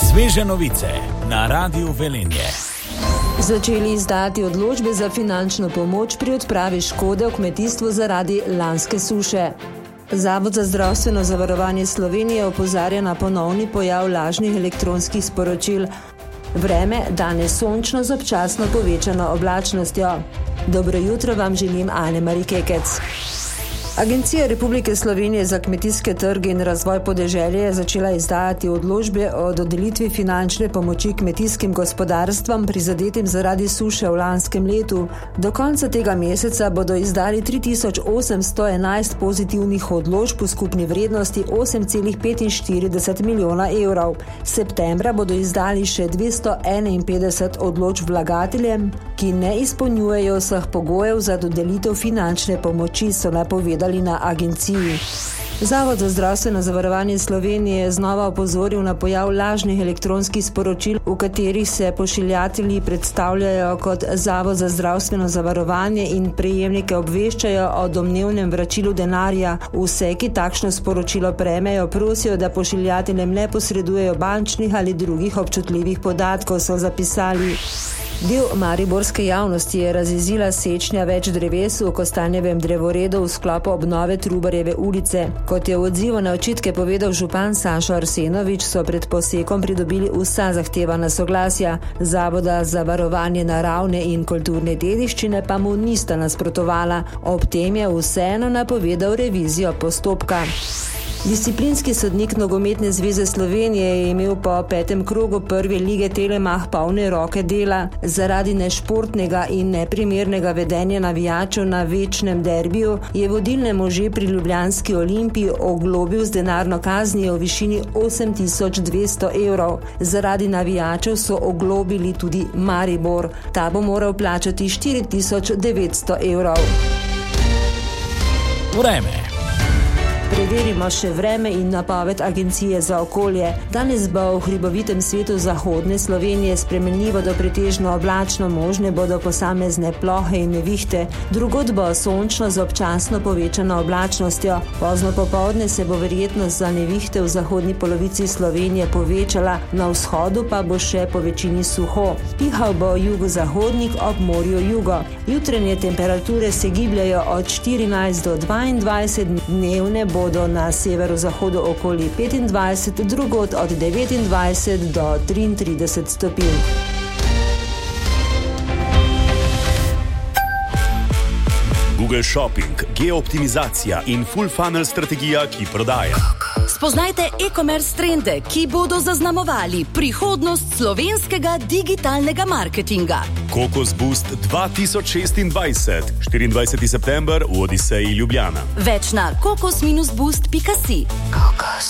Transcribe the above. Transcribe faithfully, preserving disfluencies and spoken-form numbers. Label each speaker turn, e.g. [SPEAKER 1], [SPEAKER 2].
[SPEAKER 1] Sveže novice na Radiu Velenje.
[SPEAKER 2] Začeli izdati odločbe za finančno pomoč pri odpravi škode v kmetijstvu zaradi lanske suše. Zavod za zdravstveno zavarovanje Slovenije opozarja na ponovni pojav lažnih elektronskih sporočil. Vreme danes sončno z občasno povečano oblačnostjo. Dobro jutro vam želim Ane-Mari Kekec. Agencija Republike Slovenije za kmetijske trge in razvoj podeželja je začela izdajati odločbe o dodelitvi finančne pomoči kmetijskim gospodarstvom prizadetim zaradi suše v lanskem letu. Do konca tega meseca bodo izdali tri tisoč osemsto enajst pozitivnih odločb v skupni vrednosti osem celih petinštirideset milijona evrov. Septembra bodo izdali še dvesto enainpetdeset odločb vlagateljem, ki ne izpolnjujejo vseh pogojev za dodelitev finančne pomoči, so napovedali na agenciji. Zavod za zdravstveno zavarovanje Slovenije je znova opozoril na pojav lažnih elektronskih sporočil, v katerih se pošiljatelji predstavljajo kot Zavod za zdravstveno zavarovanje in prejemnike obveščajo o domnevnem vračilu denarja. Vse, ki takšno sporočilo prejmejo, prosijo, da pošiljateljem ne posredujejo bančnih ali drugih občutljivih podatkov, so zapisali. Del mariborske javnosti je razjezila sečnja več dreves v Kostanjevem drevoredu v sklopu obnove Trubarjeve ulice. Kot je v odzivu na očitke povedal župan Sašo Arsenovič, so pred posekom pridobili vsa zahtevana soglasja. Zavoda za varovanje naravne in kulturne dediščine pa mu nista nasprotovala. Ob tem je vseeno napovedal revizijo postopka. Disciplinski sodnik Nogometne zveze Slovenije je imel po petem krogu prve lige Telemach polne roke dela. Zaradi nešportnega in neprimernega vedenja navijačev na večnem derbiju je vodilne može pri ljubljanski Olimpiji oglobil z denarno kaznijo v višini osem tisoč dvesto evrov. Zaradi navijačev so oglobili tudi Maribor. Ta bo moral plačati štiri tisoč devetsto evrov.
[SPEAKER 1] Vreme.
[SPEAKER 2] Preverimo še vreme in napoved Agencije za okolje. Danes bo v hribovitem svetu zahodne Slovenije spremenljivo do pretežno oblačno, možne bodo posamezne plohe in nevihte. Drugod bo sončno z občasno povečano oblačnostjo. Pozno popoldne se bo verjetnost za nevihte v zahodni polovici Slovenije povečala, na vzhodu pa bo še po večini suho. Pihal bo jugozahodnik, ob morju jugo. Jutranje temperature se gibljajo od štirinajst do dvaindvajset, dnevne bo bodo na severozahodu okoli petindvajset, drugod od devetindvajset do triintrideset stopinj.
[SPEAKER 3] Google Shopping, geooptimizacija in full funnel strategija, ki prodaja.
[SPEAKER 4] Spoznajte e-commerce trende, ki bodo zaznamovali prihodnost slovenskega digitalnega marketinga.
[SPEAKER 3] Kokos Boost dva tisoč šestindvajset, štiriindvajseti september v Odiseji Ljubljana.
[SPEAKER 4] Več na kokos boost pika si. Kokos.